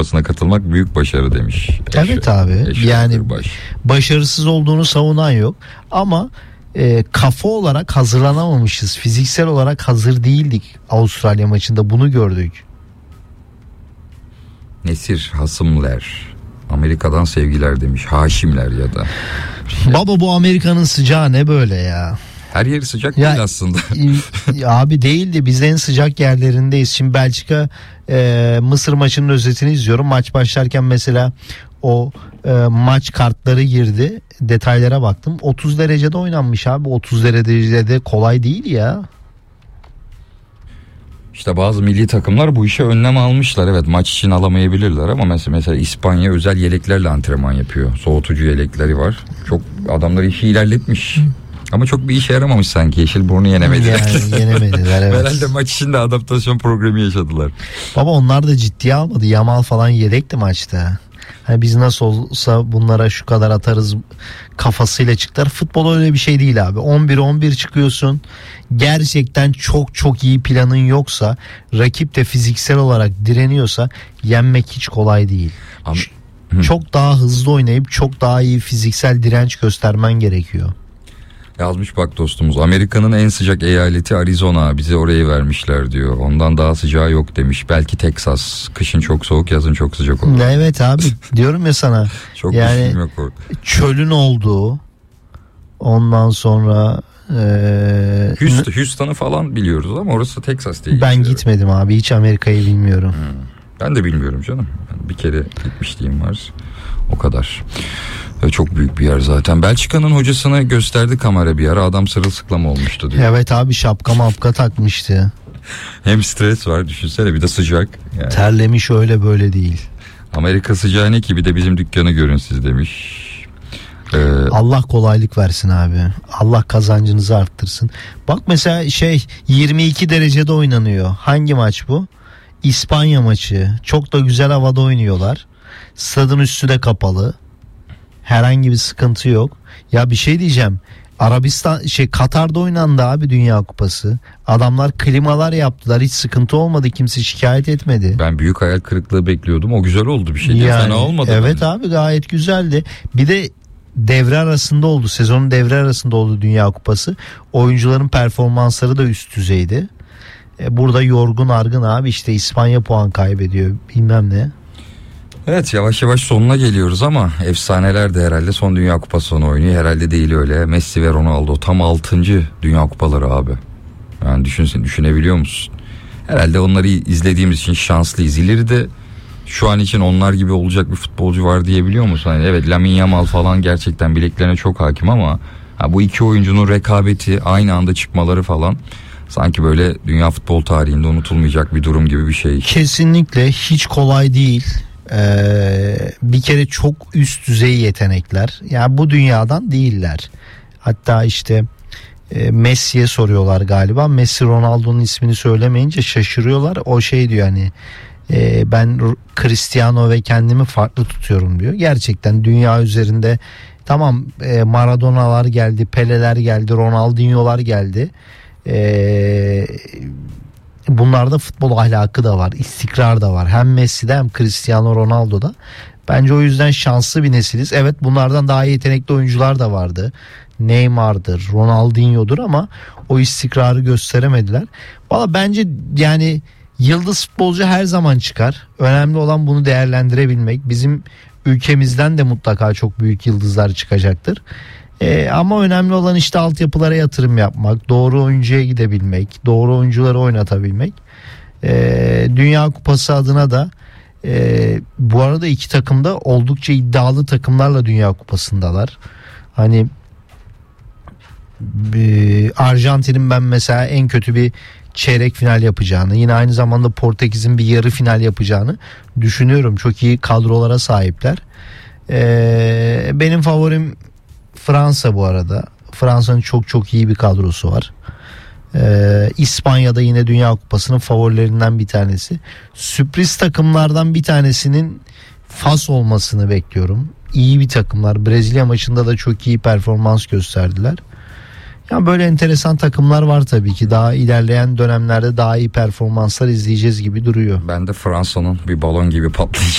Kupası'na katılmak büyük başarı demiş. Evet abi. Yani başarısız olduğunu savunan yok. Ama kafa olarak hazırlanamamışız. Fiziksel olarak hazır değildik Avustralya maçında. Bunu gördük. Nesir Hasımler, Amerika'dan sevgiler demiş. Haşimler ya da. Baba bu Amerika'nın sıcağı ne böyle ya? Her yeri sıcak değil aslında. Abi değil de biz en sıcak yerlerindeyiz. Şimdi Belçika Mısır maçının özetini izliyorum. Maç başlarken mesela o maç kartları girdi. Detaylara baktım. 30 derecede oynanmış abi. 30 derecede kolay değil ya. İşte bazı milli takımlar bu işe önlem almışlar. Evet, maç için alamayabilirler ama mesela İspanya özel yeleklerle antrenman yapıyor. Soğutucu yelekleri var. Çok adamlar işi ilerletmiş. Ama çok bir işe yaramamış sanki. Yeşilburnu yenemediler. Yani yenemediler, evet. Herhalde maç içinde adaptasyon programı yaşadılar. Baba onlar da ciddiye almadı. Yamal falan yedekti maçta. Hani biz nasıl olsa bunlara şu kadar atarız kafasıyla çıktılar. Futbol öyle bir şey değil abi. 11-11 çıkıyorsun. Gerçekten çok çok iyi planın yoksa, rakip de fiziksel olarak direniyorsa yenmek hiç kolay değil. Çok daha hızlı oynayıp çok daha iyi fiziksel direnç göstermen gerekiyor. Yazmış bak dostumuz, Amerika'nın en sıcak eyaleti Arizona, bize orayı vermişler diyor. Ondan daha sıcağı yok demiş. Belki Texas, kışın çok soğuk, yazın çok sıcak olur. Evet abi, diyorum ya sana. Çok yani yok orada. Çölün olduğu, ondan sonra Houston'ı falan biliyoruz ama orası Texas değil. Ben gitmedim abi, hiç Amerika'yı bilmiyorum. Ben de bilmiyorum canım. Bir kere gitmişliğim var. O kadar. Çok büyük bir yer zaten. Belçika'nın hocasını gösterdi kamera bir ara. Adam sırılsıklam olmuştu diyor. Evet abi, şapka mapka takmıştı. Hem stres var, düşünsene, bir de sıcak. Yani. Terlemiş, öyle böyle değil. Amerika sıcağı ne ki, bir de bizim dükkanı görün siz demiş. Allah kolaylık versin abi. Allah kazancınızı arttırsın. Bak mesela 22 derecede oynanıyor. Hangi maç bu? İspanya maçı. Çok da güzel havada oynuyorlar. Stadın üstü de kapalı. Herhangi bir sıkıntı yok. Ya bir şey diyeceğim. Katar'da oynandı abi Dünya Kupası. Adamlar klimalar yaptılar. Hiç sıkıntı olmadı. Kimse şikayet etmedi. Ben büyük hayal kırıklığı bekliyordum. O güzel oldu, bir şey değil. Fena olmadı. Evet bence. Abi gayet güzeldi. Bir de devre arasında oldu. Sezonun devre arasında oldu Dünya Kupası. Oyuncuların performansları da üst düzeydi. Burada yorgun argın abi, işte İspanya puan kaybediyor. Bilmem ne. Evet, yavaş yavaş sonuna geliyoruz ama efsaneler de herhalde son Dünya Kupası'nı oynuyor. Herhalde değil öyle. Messi ve Ronaldo tam 6. Dünya Kupaları abi. Yani düşünebiliyor musun? Herhalde onları izlediğimiz için şanslıyız. İleride şu an için onlar gibi olacak bir futbolcu var diyebiliyor musun? Hani evet, Lamine Yamal falan gerçekten bileklerine çok hakim ama bu iki oyuncunun rekabeti, aynı anda çıkmaları falan sanki böyle dünya futbol tarihinde unutulmayacak bir durum gibi bir şey. Kesinlikle hiç kolay değil. Bir kere çok üst düzey yetenekler. Yani bu dünyadan değiller. Hatta işte Messi'ye soruyorlar galiba. Messi Ronaldo'nun ismini söylemeyince şaşırıyorlar. O diyor hani ben Cristiano ve kendimi farklı tutuyorum diyor. Gerçekten dünya üzerinde tamam, Maradona'lar geldi, Pele'ler geldi, Ronaldinho'lar geldi. Bunlarda futbol ahlakı da var, istikrar da var. Hem Messi'de hem Cristiano Ronaldo'da. Bence o yüzden şanslı bir nesiliz. Evet, bunlardan daha yetenekli oyuncular da vardı. Neymar'dır, Ronaldinho'dur ama o istikrarı gösteremediler. Valla bence yani yıldız futbolcu her zaman çıkar. Önemli olan bunu değerlendirebilmek. Bizim ülkemizden de mutlaka çok büyük yıldızlar çıkacaktır. Ama önemli olan işte altyapılara yatırım yapmak, doğru oyuncuya gidebilmek, doğru oyuncuları oynatabilmek. Dünya Kupası adına da bu arada iki takım da oldukça iddialı takımlarla Dünya Kupası'ndalar. Hani Arjantin'in ben mesela en kötü bir çeyrek final yapacağını, yine aynı zamanda Portekiz'in bir yarı final yapacağını düşünüyorum. Çok iyi kadrolara sahipler. Benim favorim Fransa bu arada. Fransa'nın çok çok iyi bir kadrosu var. İspanya'da yine Dünya Kupası'nın favorilerinden bir tanesi. Sürpriz takımlardan bir tanesinin Fas olmasını bekliyorum. İyi bir takımlar. Brezilya maçında da çok iyi performans gösterdiler. Yani böyle enteresan takımlar var tabii ki. Daha ilerleyen dönemlerde daha iyi performanslar izleyeceğiz gibi duruyor. Ben de Fransa'nın bir balon gibi patlayacak